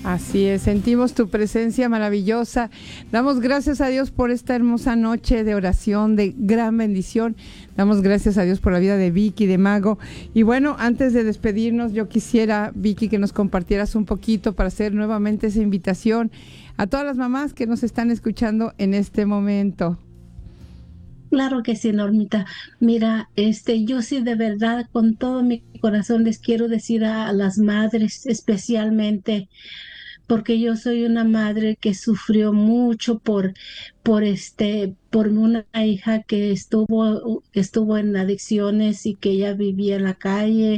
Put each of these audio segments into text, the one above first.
Así es, sentimos tu presencia maravillosa. Damos gracias a Dios por esta hermosa noche de oración, de gran bendición. Damos gracias a Dios por la vida de Vicky, de Mago. Y bueno, antes de despedirnos, yo quisiera, Vicky, que nos compartieras un poquito para hacer nuevamente esa invitación a todas las mamás que nos están escuchando en este momento. Claro que sí, Normita. Mira, yo sí de verdad con todo mi corazón les quiero decir a las madres especialmente, porque yo soy una madre que sufrió mucho por una hija que estuvo en adicciones y que ella vivía en la calle,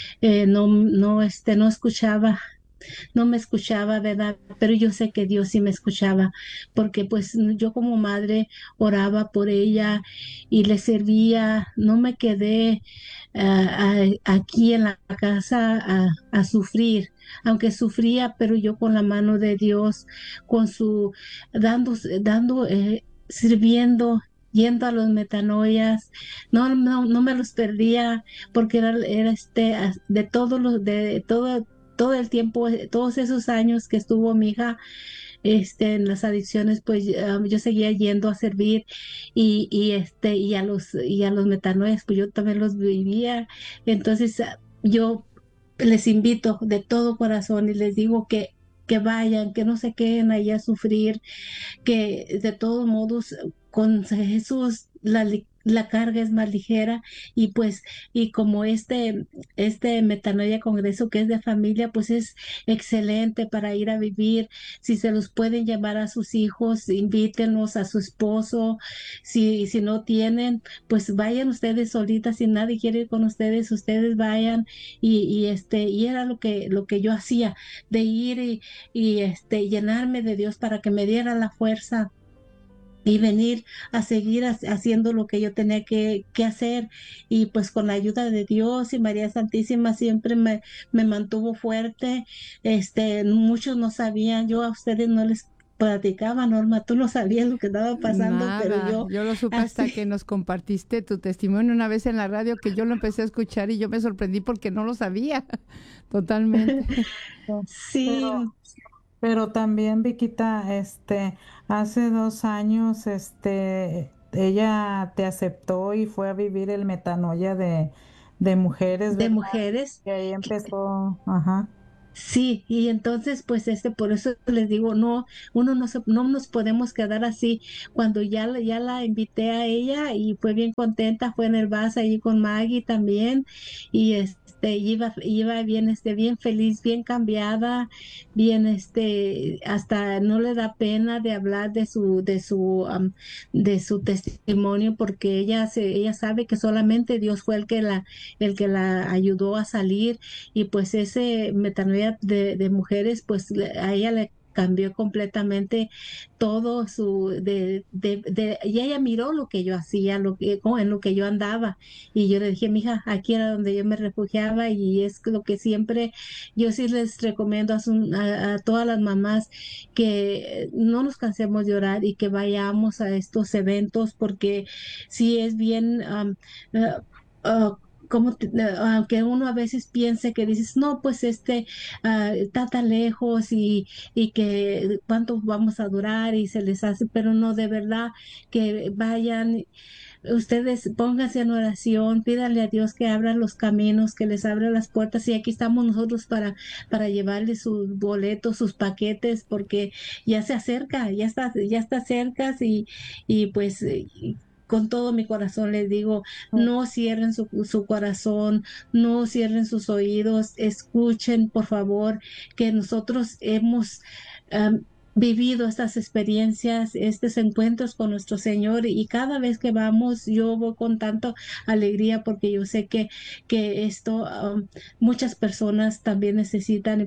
no escuchaba. No me escuchaba, ¿verdad? Pero yo sé que Dios sí me escuchaba, porque pues yo como madre oraba por ella y le servía, no me quedé aquí en la casa a sufrir, aunque sufría, pero yo con la mano de Dios, con su, sirviendo. Yendo a los metanoias, no me los perdía, porque era de todos los, de todo el tiempo, todos esos años que estuvo mi hija en las adicciones, pues yo seguía yendo a servir y a los metanoias, pues yo también los vivía. Entonces, yo les invito de todo corazón y les digo que vayan, que no se queden ahí a sufrir, que de todos modos con Jesús la carga es más ligera y pues y como este Metanoia Congreso que es de familia pues es excelente para ir a vivir. Si se los pueden llevar a sus hijos, invítenlos a su esposo. Si no tienen, pues vayan ustedes solitas. Si nadie quiere ir con ustedes vayan. Y era lo que yo hacía, de ir y llenarme de Dios para que me diera la fuerza y venir a seguir haciendo lo que yo tenía que hacer. Y pues con la ayuda de Dios y María Santísima siempre me mantuvo fuerte. Muchos no sabían, yo a ustedes no les platicaba, Norma, tú no sabías lo que estaba pasando, pero Nada, yo lo supe hasta así. que nos compartiste tu testimonio una vez en la radio, que yo lo empecé a escuchar y yo me sorprendí porque no lo sabía totalmente. Sí, Pero, pero también, Viquita, hace 2 años, ella te aceptó y fue a vivir el metanoia de mujeres, de ¿verdad? mujeres. Y ahí empezó, ajá. Sí, y entonces pues por eso les digo, no, no nos podemos quedar así. Cuando ya la invité a ella y fue bien contenta, fue en el bus allí con Maggie también, y iba bien, bien feliz, bien cambiada, bien, hasta no le da pena de hablar de su testimonio, porque ella sabe que solamente Dios fue el que la ayudó a salir. Y pues ese metanoia de mujeres, pues a ella le cambió completamente todo y ella miró lo que yo hacía, en lo que yo andaba, y yo le dije, mija, aquí era donde yo me refugiaba, y es lo que siempre yo sí les recomiendo a todas las mamás, que no nos cansemos de orar y que vayamos a estos eventos, porque sí es bien eh, ah, aunque uno a veces piense que dices, no, pues está tan lejos y que cuánto vamos a durar y se les hace, pero no, de verdad que vayan, ustedes pónganse en oración, pídanle a Dios que abra los caminos, que les abra las puertas, y aquí estamos nosotros para llevarles sus boletos, sus paquetes, porque ya se acerca, ya está cerca. Y pues con todo mi corazón les digo, no cierren su corazón, no cierren sus oídos, escuchen, por favor, que nosotros hemos vivido estas experiencias, estos encuentros con nuestro Señor, y cada vez que vamos, yo voy con tanta alegría, porque yo sé que esto muchas personas también necesitan.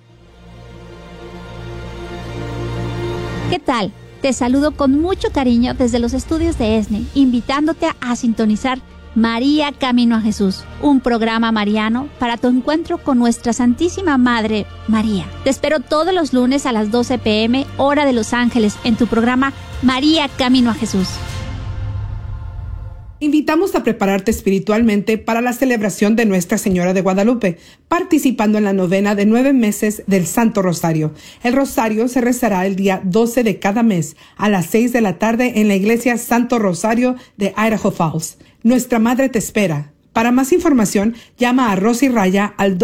¿Qué tal? Te saludo con mucho cariño desde los estudios de ESNE, invitándote a sintonizar María Camino a Jesús, un programa mariano para tu encuentro con nuestra Santísima Madre María. Te espero todos los lunes a las 12 p.m., hora de Los Ángeles, en tu programa María Camino a Jesús. invitamos a prepararte espiritualmente para la celebración de Nuestra Señora de Guadalupe, participando en la novena de 9 meses del Santo Rosario. El rosario se rezará el día 12 de cada mes a las 6 de la tarde en la iglesia Santo Rosario de Idaho Falls. Nuestra Madre te espera. Para más información, llama a Rosy Raya al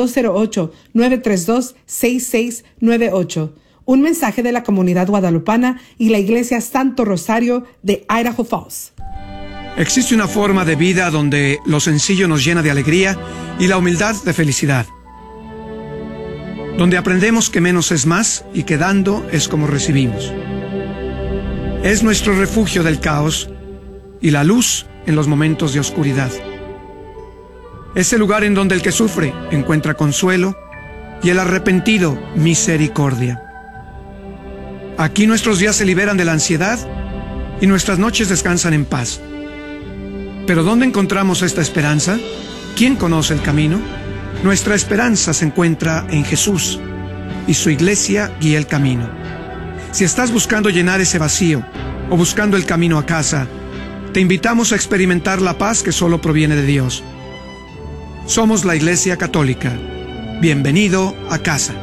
208-932-6698. Un mensaje de la comunidad guadalupana y la iglesia Santo Rosario de Idaho Falls. Existe una forma de vida donde lo sencillo nos llena de alegría y la humildad de felicidad. Donde aprendemos que menos es más y que dando es como recibimos. Es nuestro refugio del caos y la luz en los momentos de oscuridad. Es el lugar en donde el que sufre encuentra consuelo y el arrepentido misericordia. Aquí nuestros días se liberan de la ansiedad y nuestras noches descansan en paz. ¿Pero dónde encontramos esta esperanza? ¿Quién conoce el camino? Nuestra esperanza se encuentra en Jesús y su iglesia guía el camino. Si estás buscando llenar ese vacío o buscando el camino a casa, te invitamos a experimentar la paz que solo proviene de Dios. Somos la Iglesia Católica. Bienvenido a casa.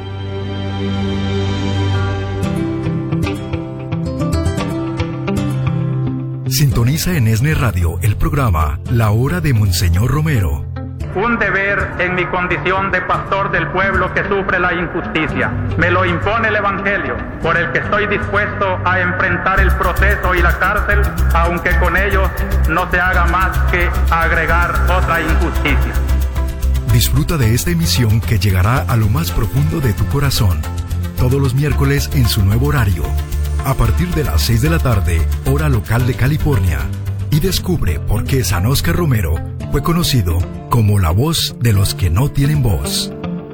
Sintoniza en ESNE Radio el programa La Hora de Monseñor Romero. Un deber en mi condición de pastor del pueblo que sufre la injusticia. Me lo impone el Evangelio, por el que estoy dispuesto a enfrentar el proceso y la cárcel, aunque con ello no se haga más que agregar otra injusticia. Disfruta de esta emisión que llegará a lo más profundo de tu corazón, todos los miércoles en su nuevo horario, a partir de las 6 de la tarde, hora local de California, y descubre por qué San Óscar Romero fue conocido como la voz de los que no tienen voz.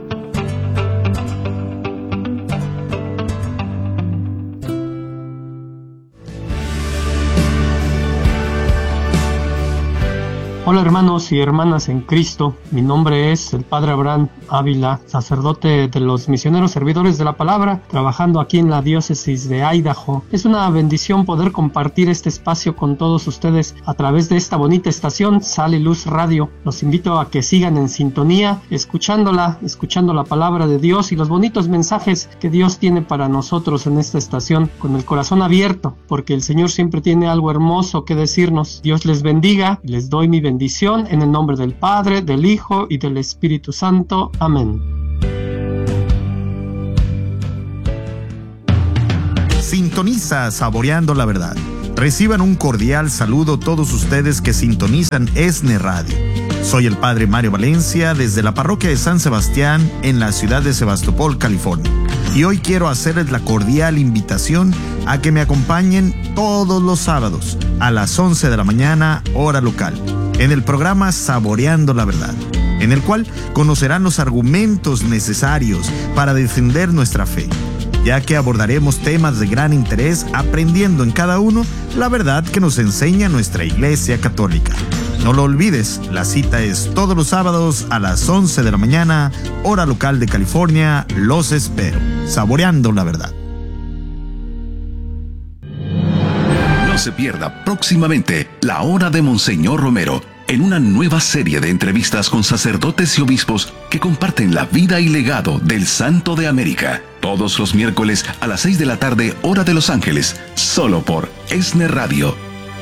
Hola hermanos y hermanas en Cristo, mi nombre es el Padre Abraham Ávila, sacerdote de los misioneros servidores de la palabra, trabajando aquí en la diócesis de Idaho. Es una bendición poder compartir este espacio con todos ustedes a través de esta bonita estación Sal y Luz Radio. Los invito a que sigan en sintonía, escuchando la palabra de Dios y los bonitos mensajes que Dios tiene para nosotros en esta estación, con el corazón abierto, porque el Señor siempre tiene algo hermoso que decirnos. Dios les bendiga, les doy mi bendición en el nombre del Padre, del Hijo y del Espíritu Santo. Amén. Sintoniza Saboreando la Verdad. Reciban un cordial saludo todos ustedes que sintonizan ESNE Radio. Soy el Padre Mario Valencia desde la parroquia de San Sebastián en la ciudad de Sebastopol, California. Y hoy quiero hacerles la cordial invitación a que me acompañen todos los sábados a las 11 de la mañana, hora local, en el programa Saboreando la Verdad, en el cual conocerán los argumentos necesarios para defender nuestra fe, ya que abordaremos temas de gran interés aprendiendo en cada uno la verdad que nos enseña nuestra Iglesia Católica. No lo olvides, la cita es todos los sábados a las 11 de la mañana, hora local de California. Los espero. Saboreando la Verdad. No se pierda próximamente La Hora de Monseñor Romero, en una nueva serie de entrevistas con sacerdotes y obispos que comparten la vida y legado del Santo de América. Todos los miércoles a las 6 de la tarde, hora de Los Ángeles, solo por ESNE Radio.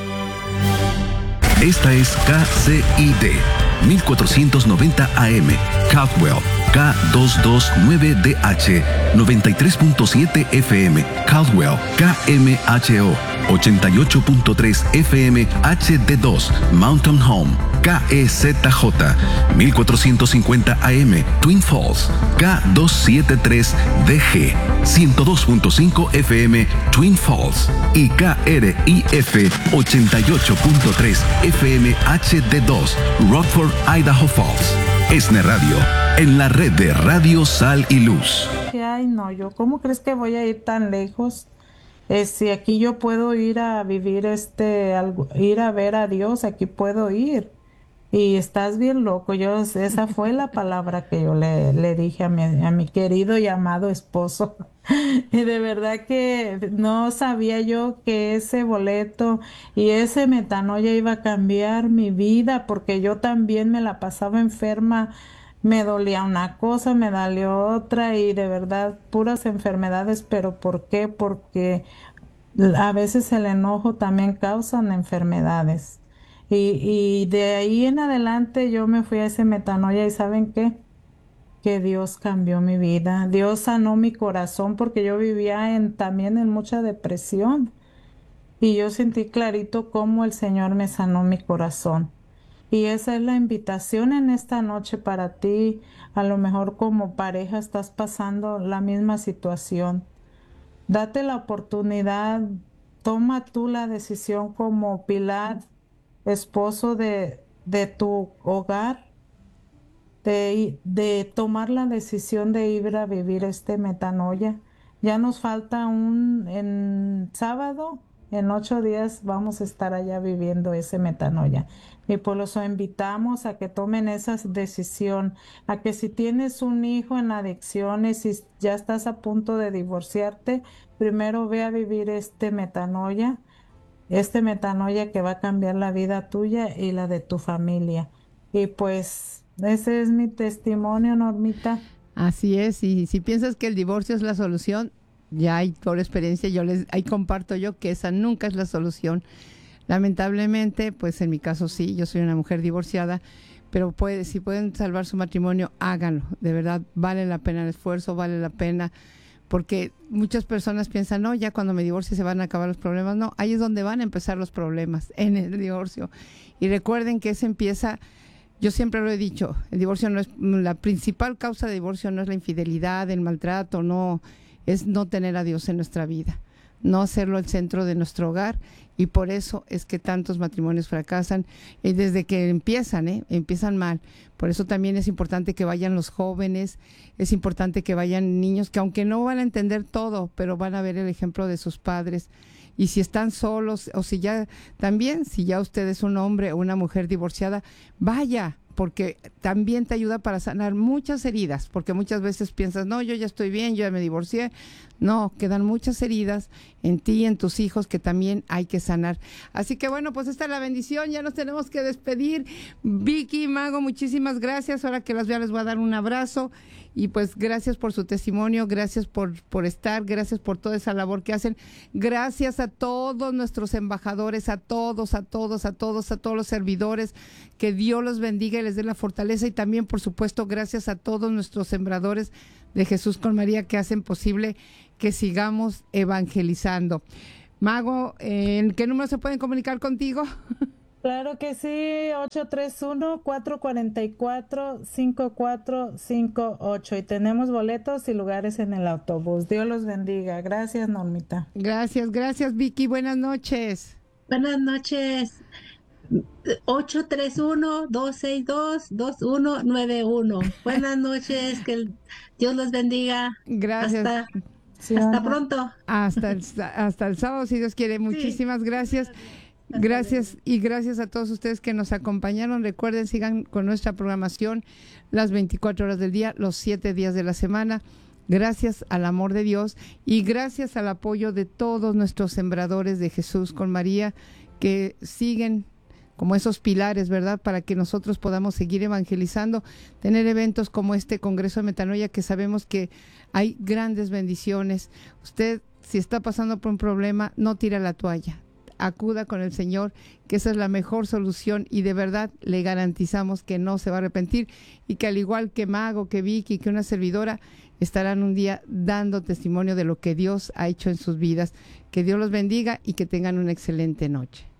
Esta es KCID 1490 AM, Caldwell, K229DH, 93.7 FM, Caldwell, KMHO, 88.3 FM HD2, Mountain Home, KEZJ, 1450 AM, Twin Falls, K273DG, 102.5 FM, Twin Falls, y KRIF, 88.3 FM HD2, Rockford, Idaho Falls. ESNE Radio, en la red de Radio Sal y Luz. Ay, no, ¿cómo crees que voy a ir tan lejos? Si aquí yo puedo ir a vivir ir a ver a Dios, aquí puedo ir. Y estás bien loco. Esa fue la palabra que yo le dije a mi querido y amado esposo. Y de verdad que no sabía yo que ese boleto y ese metanoia iba a cambiar mi vida, porque yo también me la pasaba enferma, me dolía una cosa, me dolió otra y de verdad puras enfermedades. ¿Pero por qué? Porque a veces el enojo también causa enfermedades. Y de ahí en adelante yo me fui a ese metanoia y ¿saben qué? Que Dios cambió mi vida. Dios sanó mi corazón porque yo vivía también en mucha depresión. Y yo sentí clarito cómo el Señor me sanó mi corazón. Y esa es la invitación en esta noche para ti. A lo mejor como pareja estás pasando la misma situación. Date la oportunidad, toma tú la decisión como pilar, esposo de tu hogar, de tomar la decisión de ir a vivir este metanoia. Ya nos falta en sábado, en 8 días vamos a estar allá viviendo ese metanoia. Y por eso invitamos a que tomen esa decisión, a que si tienes un hijo en adicciones y ya estás a punto de divorciarte, primero ve a vivir este metanoia que va a cambiar la vida tuya y la de tu familia. Y pues ese es mi testimonio, Normita. Así es, y si piensas que el divorcio es la solución, ya hay por experiencia, ahí comparto yo que esa nunca es la solución. Lamentablemente, pues en mi caso sí, yo soy una mujer divorciada, pero si pueden salvar su matrimonio, háganlo. De verdad, vale la pena el esfuerzo, vale la pena, porque muchas personas piensan, no, ya cuando me divorcie se van a acabar los problemas. No, ahí es donde van a empezar los problemas, en el divorcio. Y recuerden que eso empieza... Yo siempre lo he dicho, el divorcio no es la principal causa de divorcio, no es la infidelidad, el maltrato, no, es no tener a Dios en nuestra vida, no hacerlo el centro de nuestro hogar, y por eso es que tantos matrimonios fracasan desde que empiezan mal. Por eso también es importante que vayan los jóvenes, es importante que vayan niños que aunque no van a entender todo, pero van a ver el ejemplo de sus padres. Y si están solos o si ya usted es un hombre o una mujer divorciada, vaya, porque también te ayuda para sanar muchas heridas, porque muchas veces piensas, no, yo ya estoy bien, yo ya me divorcié. No, quedan muchas heridas en ti y en tus hijos que también hay que sanar. Así que bueno, pues esta es la bendición, ya nos tenemos que despedir. Vicky, Mago, muchísimas gracias. Ahora que las vea les voy a dar un abrazo y pues gracias por su testimonio, gracias por estar, gracias por toda esa labor que hacen. Gracias a todos nuestros embajadores, a todos los servidores, que Dios los bendiga y les dé la fortaleza, y también por supuesto gracias a todos nuestros sembradores de Jesús con María que hacen posible que sigamos evangelizando. Mago, ¿en qué número se pueden comunicar contigo? Claro que sí, 831-444-5458, y tenemos boletos y lugares en el autobús. Dios los bendiga. Gracias, Normita. Gracias, Vicky. Buenas noches. Buenas noches. 831-262-2191. Buenas noches, que Dios los bendiga. Gracias. Hasta pronto. Hasta el sábado, si Dios quiere. Muchísimas gracias. Gracias, y gracias a todos ustedes que nos acompañaron. Recuerden, sigan con nuestra programación las 24 horas del día, los 7 días de la semana. Gracias al amor de Dios y gracias al apoyo de todos nuestros sembradores de Jesús con María, que siguen como esos pilares, ¿verdad?, para que nosotros podamos seguir evangelizando, tener eventos como este Congreso de Metanoia, que sabemos que hay grandes bendiciones. Usted, si está pasando por un problema, no tire la toalla, acuda con el Señor, que esa es la mejor solución, y de verdad le garantizamos que no se va a arrepentir, y que al igual que Mago, que Vicky, que una servidora, estarán un día dando testimonio de lo que Dios ha hecho en sus vidas. Que Dios los bendiga y que tengan una excelente noche.